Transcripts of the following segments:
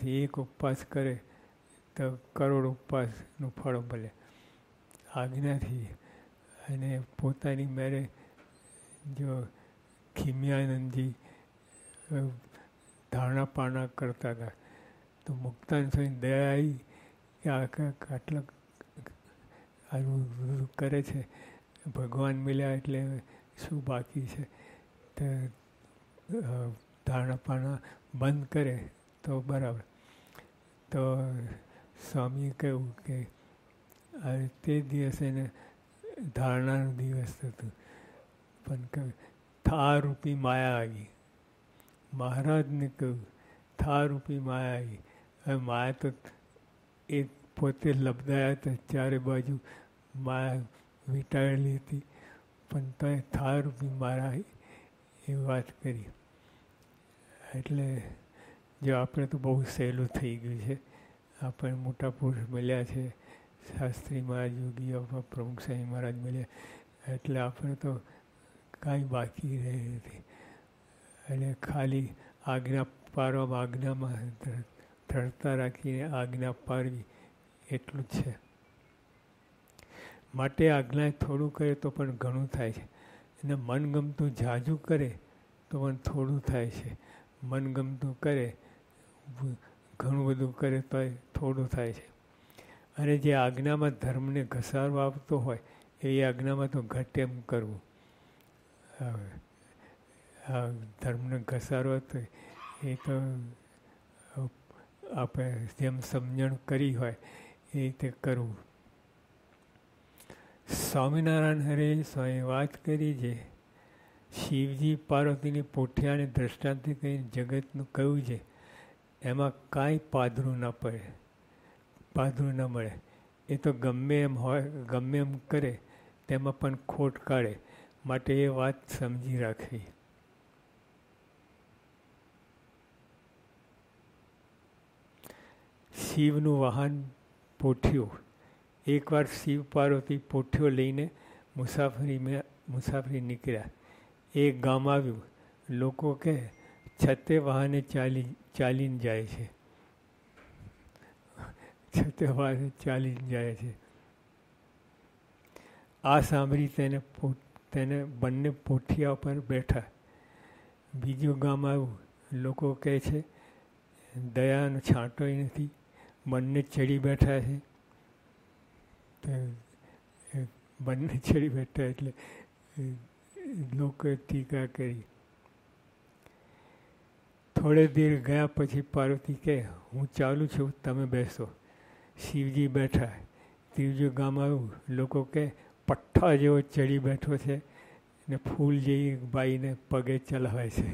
આજ્ઞાથી એક ઉપવાસ કરે તો કરોડ ઉપવાસનું ફળ મળે. આજ્ઞાથી. અને પોતાની મેરે જો ખીમ્યાનંદજી ધારણા પારણા કરતા હતા તો મુક્તાન સ્વામી દયા આવી કે આટલા આવું કરે છે, ભગવાન મળ્યા એટલે શું બાકી છે, તો ધારણા પારણા બંધ કરે તો બરાબર. તો સ્વામીએ કહ્યું કે તે દિવસે એને ધારણાનો દિવસ હતો, પણ કહ્યું થારૂપી માયા આવી. મહારાજને કહ્યું થારૂપી માયા આવી. હવે માયા તો એ પોતે લબદાયા હતા, ચારે બાજુ માયા વીંટાળેલી હતી, પણ તો થારૂપી માયા એ વાત કરી. એટલે જો આપણે તો બહુ સહેલું થઈ ગયું છે, આપણે મોટા પુરુષ મળ્યા છે, શાસ્ત્રી મહારાજ, યોગીઓ, પ્રમુખ સ્વામી મહારાજ મળ્યા, એટલે આપણે તો કાંઈ બાકી રહે નથી. એટલે ખાલી આજ્ઞા પારવામાં, આજ્ઞામાં દ્રઢતા રાખીને આજ્ઞા પાડવી એટલું જ છે. માટે આજ્ઞા થોડું કરે તો પણ ઘણું થાય છે, અને મનગમતું ઝાઝું કરે તો પણ થોડું થાય છે. મનગમતું કરે, ઘણું બધું કરે તો થોડું થાય છે. અને જે આજ્ઞામાં ધર્મને ઘસારો આવતો હોય એ આજ્ઞામાં તો ઘટે એમ કરવું. ધર્મને ઘસારો હતો એ તો આપણે જેમ સમજણ કરી હોય એ રીતે કરવું. સ્વામિનારાયણ હરે સ્વામી વાત કરી છે, શિવજી પાર્વતીની પોઠિયાને દ્રષ્ટાંતથી કંઈ જગતનું કહ્યું છે, એમાં કાંઈ પાધરું ન પડે, પાધરું ન મળે. એ તો ગમે એમ હોય, ગમે એમ કરે તેમાં પણ ખોટ કાઢે. માટે એ વાત સમજી રાખવી. શિવનું વાહન પોઠિયું. એકવાર શિવ પાર્વતી પોઠિયો લઈને મુસાફરી નીકળ્યા. એક ગામ આવ્યું. લોકો કહે છતે વાહને ચાલીને જાય છે, છતે વાહને ચાલીને જાય છે. આ સાંભળી તેને બંને પોઠિયા પર બેઠા. બીજું ગામ આવ્યું. લોકો કહે છે દયાનો છાંટોય નથી, બંને ચડી બેઠા છે. બંને ચડી બેઠા એટલે લોકોએ ટીકા કરી. થોડે દેર ગયા પછી પાર્વતી કહે હું ચાલું છું, તમે બેસો. શિવજી બેઠા. ત્રીજું ગામ આવ્યું. લોકો કહે પઠ્ઠા જેવો ચડી બેઠો છે ને ફૂલ જેવી બાઈને પગે ચલાવે છે.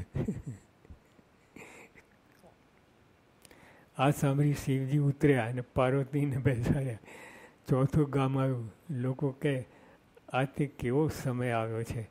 આ સાંભળી શિવજી ઉતર્યા અને પાર્વતીને બેસાડ્યા. ચોથું ગામ આવ્યું. લોકો કહે આ તે કેવો સમય આવ્યો છે,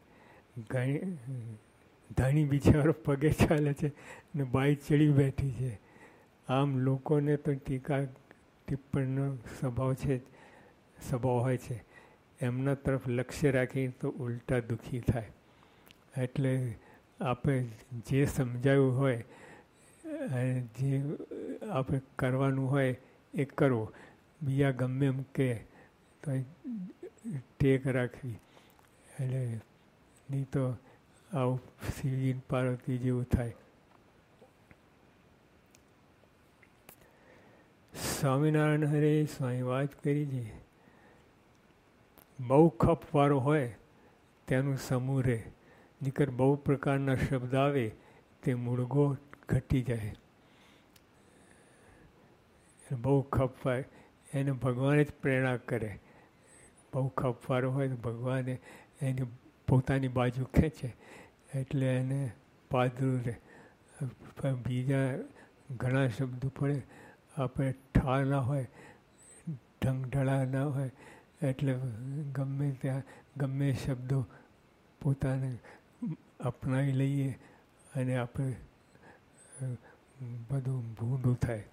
ધણી બિચારો પગે ચાલે છે ને બાઈ ચડી બેઠી છે. આમ લોકોને તો ટીકા ટિપ્પણીનો સ્વભાવ હોય છે. એમના તરફ લક્ષ્ય રાખીને તો ઉલટા દુઃખી થાય. એટલે આપણે જે સમજાવ્યું હોય અને જે આપણે કરવાનું હોય એ કરવું. બીજા ગમે એમ કહે તો ટેક રાખવી. એટલે નહીં તો આવું શિવજી પાર્વતી જેવું થાય. સ્વામિનારાયણ હરે સ્વામી વાત કરી છે, બહુ ખપવાળો હોય તેનું સમૂહ રહે, નીકર બહુ પ્રકારના શબ્દ આવે તે મૂળગો ઘટી જાય. બહુ ખપવાય એને ભગવાન જ પ્રેરણા કરે. બહુ ખપવાળો હોય તો ભગવાને એની પોતાની બાજુ ખેંચે એટલે એને પાદરું રહે. બીજા ઘણા શબ્દો પડે, આપણે ઠાર ના હોય, ઢંગઢળા ના હોય, એટલે ગમે ત્યાં ગમે શબ્દો પોતાને અપનાવી લઈએ અને આપણે બધું ભૂંડું થાય.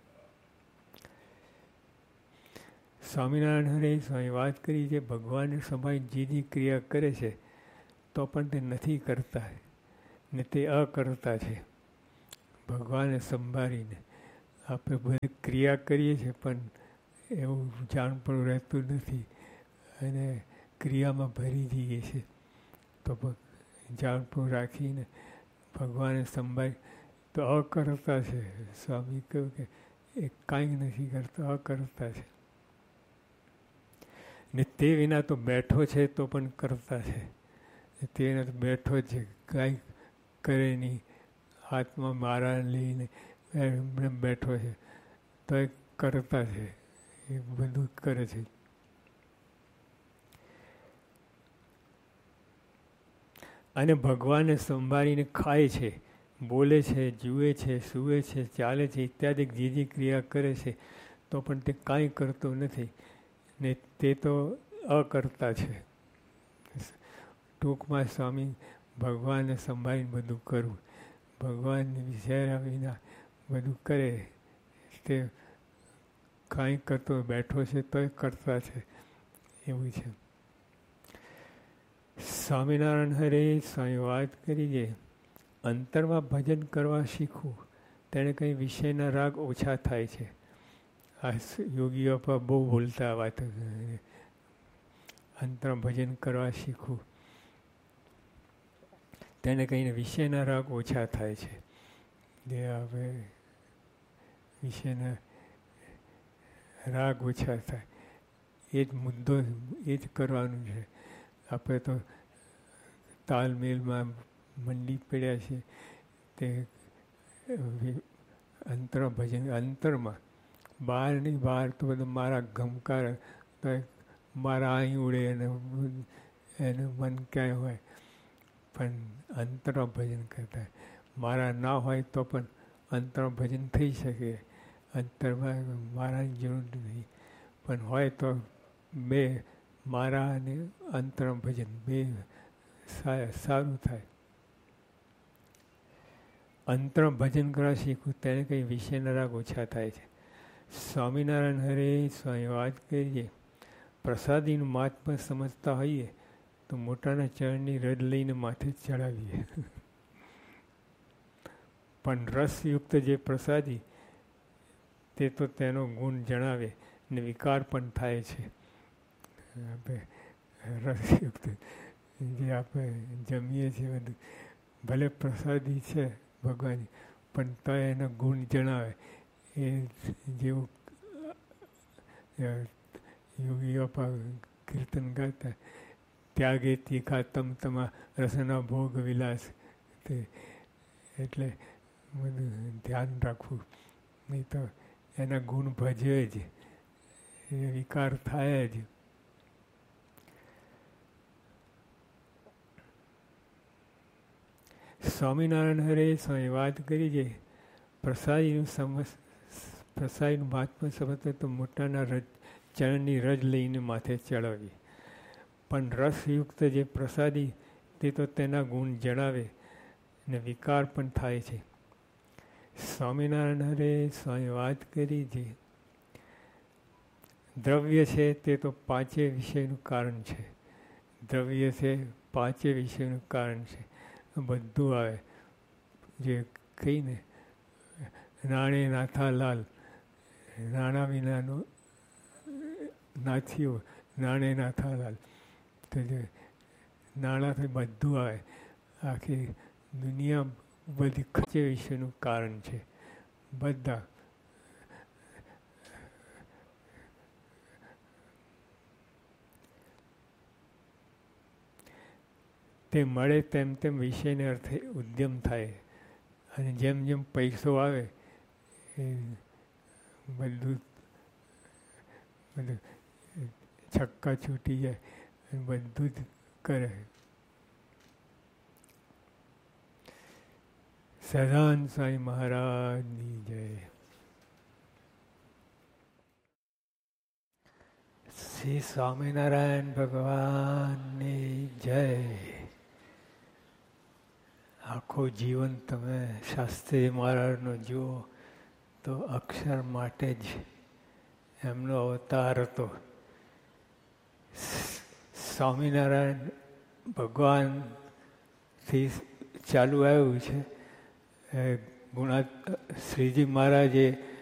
સ્વામિનારાયણ હરે સ્વામી વાત કરી છે, ભગવાનને સંભાળી જે જે ક્રિયા કરે છે તો પણ તે નથી કરતા ને તે અકર્તા છે. ભગવાનને સંભાળીને આપણે બધી ક્રિયા કરીએ છીએ પણ એવું જાણપણું રહેતું નથી અને ક્રિયામાં ભરી જઈએ છીએ. તો જાણપણું રાખીને ભગવાને સંભાળી તો અકર્તા છે. સ્વામી કહ્યું કે એ કાંઈ નથી કરતો, અકર્તા છે. ને તે વિના તો બેઠો છે તો પણ કરતા છે. તે વિના તો બેઠો જ છે, કાંઈ કરે નહીં, હાથમાં મારા લઈને એમને બેઠો છે તો એ કરતા છે, એ બધું કરે છે. અને ભગવાનને સંભાળીને ખાય છે, બોલે છે, જુએ છે, સૂવે છે, ચાલે છે ઇત્યાદિ જે ક્રિયા કરે છે તો પણ તે કાંઈ કરતો નથી ને તે તો અકર્તા છે. ટૂંકમાં સ્વામી ભગવાનને સંભાળીને બધું કરવું, ભગવાનને વિચાર્યા વિના બધું કરે તે કાંઈ કરતો બેઠો છે તોય કરતા છે, એવું છે. સ્વામિનારાયણ હરે સ્વામી વાત કરી છે અંતરમાં ભજન કરવા શીખવું તેને કંઈ વિષયના રાગ ઓછા થાય છે. આ યોગીઓ પર બહુ બોલતા વાતો, અંતરમાં ભજન કરવા શીખવું તેને કહીને વિષયના રાગ ઓછા થાય છે. જે આપણે વિષયના રાગ ઓછા થાય એ જ મુદ્દો, એ જ કરવાનું છે. આપણે તો તાલમેલમાં મંડી પડ્યા છે તે અંતર ભજન, અંતરમાં બહાર નહીં, બહાર તો બધા મારા ગમકાર મારા અહીં ઉડે એનું મન ક્યાંય હોય, પણ અંતરમાં ભજન કરતા મારા ના હોય તો પણ અંતરમાં ભજન થઈ શકે. અંતરમાં મારાની જરૂર નથી, પણ હોય તો બે મારા અને અંતરમાં ભજન બે સારું થાય. અંતરમાં ભજન કરવા શીખવું તેને કંઈ વિષયના રાગ ઓછા થાય છે. સ્વામિનારાયણ હરે સ્વામી વાત કરીએ પ્રસાદીનું મહાત્મા સમજતા હોઈએ તો મોટાના ચરણની રજ લઈને માથે ચડાવીએ. પણ રસયુક્ત જે પ્રસાદી તે તો તેનો ગુણ જણાવે ને વિકાર પણ થાય છે. આપણે રસયુક્ત જે આપણે જમીએ છીએ બધું ભલે પ્રસાદી છે ભગવાન, પણ તો એના ગુણ જણાવે. એ જેવું યોગીઓ કીર્તન ગાતા ત્યાગે તીખા તમ તમા રસના ભોગ વિલાસ, તે એટલે બધું ધ્યાન રાખવું, નહીં તો એના ગુણ ભજે જ, એ વિકાર થાય જ. સ્વામિનારાયણ હરે સ્વામી વાત કરી છે પ્રસાદીનું મહાત્મા સમજતા તો મોટાના ચરણની રજ લઈને માથે ચડાવી. પણ રસયુક્ત જે પ્રસાદી તે તો તેના ગુણ જણાવે ને વિકાર પણ થાય છે. સ્વામિનારાયણ હરે સ્વામી વાત કરી છે દ્રવ્ય છે તે તો પાંચે વિષયનું કારણ છે. દ્રવ્ય છે પાંચે વિષયનું કારણ છે. બધું આવે જે કહીને નાણે નાથા લાલ, નાણા વિનાનો નાથીઓ, નાણે નાથા લાલ, તો જે નાણાંથી બધું આવે. આખી દુનિયા બધી ખર્ચે વિશેનું કારણ છે. બધા તે મળે તેમ તેમ વિષયને અર્થે ઉદ્યમ થાય અને જેમ જેમ પૈસો આવે એ બધું છક્કા છૂટી જાય અને બધું જ કરે. સદાન સ્વામી મહારાજની જય. શ્રી સ્વામિનારાયણ ભગવાનની જય. આખું જીવન તમે શાસ્ત્રી મહારાજનો જુઓ તો અક્ષર માટે જ એમનો અવતાર હતો. સ્વામિનારાયણ ભગવાનથી ચાલુ આવ્યું છે. શ્રીજી મહારાજે